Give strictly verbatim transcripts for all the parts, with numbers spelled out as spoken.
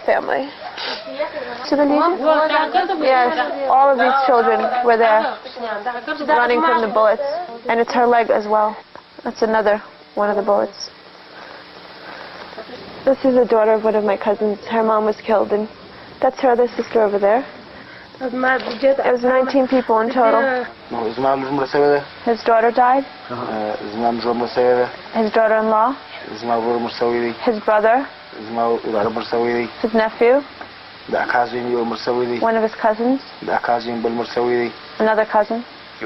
family. To the Legion? Yes, all of these children were there, running from the bullets. And it's her leg as well. That's another one of the bullets. This is the daughter of one of my cousins. Her mom was killed, and that's her other sister over there. It was nineteen people in total. His daughter died. His daughter-in-law. His brother. His nephew. One of his cousins. Another cousin.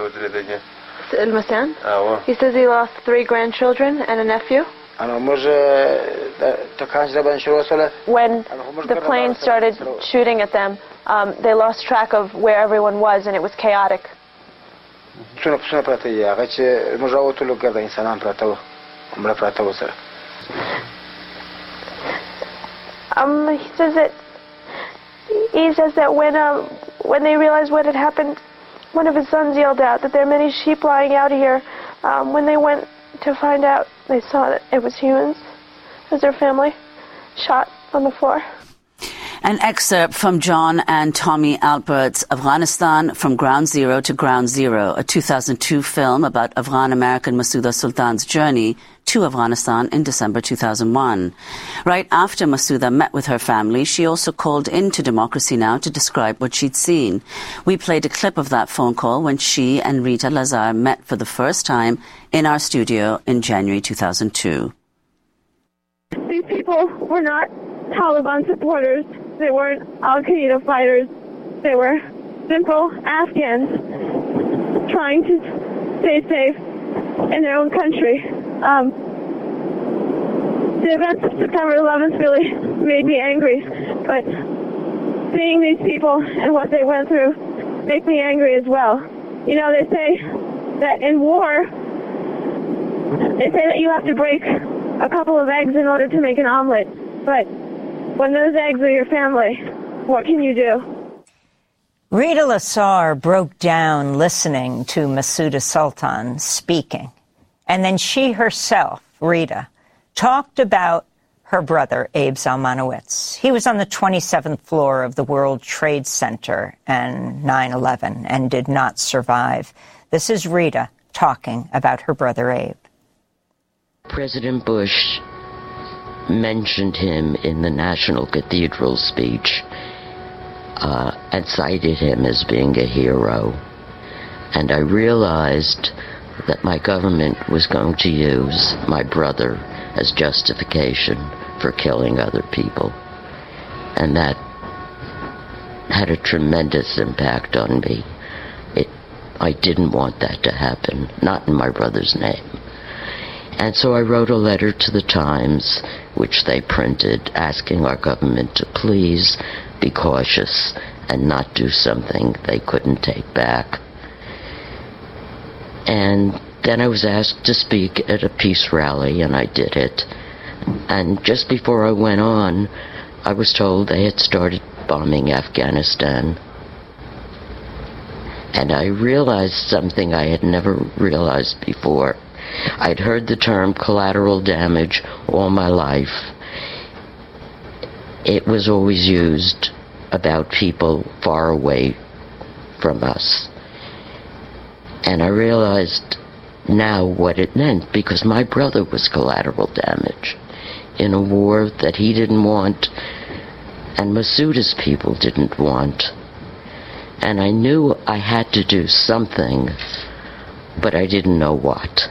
He says he lost three grandchildren and a nephew. When the plane started shooting at them, um, they lost track of where everyone was, and it was chaotic. Um, he says that he says that when um, when they realized what had happened, one of his sons yelled out that there are many sheep lying out here. Um, when they went to find out, they saw that it was humans. It was their family shot on the floor. An excerpt from John and Tommy Alpert's Afghanistan from Ground Zero to Ground Zero, a two thousand two film about Afghan-American Masouda Sultan's journey to Afghanistan in December two thousand one. Right after Masouda met with her family, she also called in to Democracy Now! To describe what she'd seen. We played a clip of that phone call when she and Rita Lazar met for the first time in our studio in January two thousand two. These people were not Taliban supporters. They weren't Al-Qaeda fighters. They were simple Afghans trying to stay safe in their own country. Um, the events of September eleventh really made me angry, but seeing these people and what they went through make me angry as well. You know, they say that in war, they say that you have to break a couple of eggs in order to make an omelet, but when those eggs are your family, what can you do? Rita Lazar broke down listening to Masouda Sultan speaking. And then she herself, Rita, talked about her brother, Abe Zalmanowicz. He was on the twenty-seventh floor of the World Trade Center in nine eleven and did not survive. This is Rita talking about her brother, Abe. President Bush mentioned him in the National Cathedral speech uh, and cited him as being a hero. And I realized that my government was going to use my brother as justification for killing other people. And that had a tremendous impact on me. It, I didn't want that to happen, not in my brother's name. And so I wrote a letter to the Times, which they printed, asking our government to please be cautious and not do something they couldn't take back. And then I was asked to speak at a peace rally, and I did it. And just before I went on, I was told they had started bombing Afghanistan. And I realized something I had never realized before. I'd heard the term collateral damage all my life. It was always used about people far away from us. And I realized now what it meant, because my brother was collateral damage in a war that he didn't want and Masouda's people didn't want. And I knew I had to do something, but I didn't know what.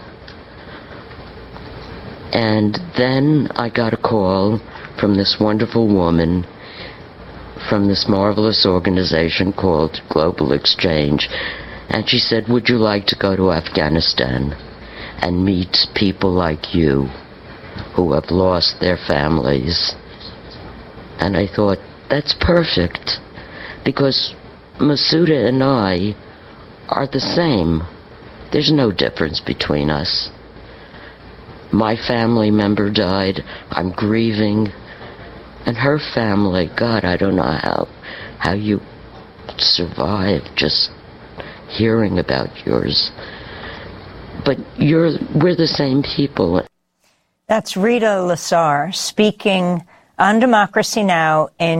And then I got a call from this wonderful woman from this marvelous organization called Global Exchange. And she said, would you like to go to Afghanistan and meet people like you who have lost their families? And I thought, that's perfect, because Masouda and I are the same. There's no difference between us. My family member died. I'm grieving. And her family, God, I don't know how, how you survive just hearing about yours. But you're, we're the same people. That's Rita Lazar speaking on Democracy Now! In